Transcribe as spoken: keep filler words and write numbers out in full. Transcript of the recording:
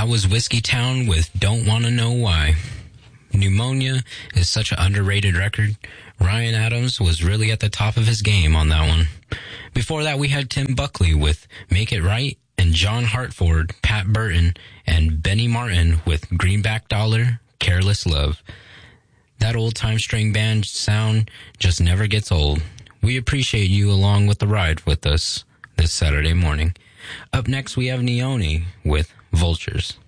That was Whiskey Town with Don't Wanna Know Why. Pneumonia is such an underrated record. Ryan Adams was really at the top of his game on that one. Before that, we had Tim Buckley with Make It Right, and John Hartford, Pat Burton, and Benny Martin with Greenback Dollar, Careless Love. That old-time string band sound just never gets old. We appreciate you along with the ride with us this Saturday morning. Up next, we have Neone with Vultures.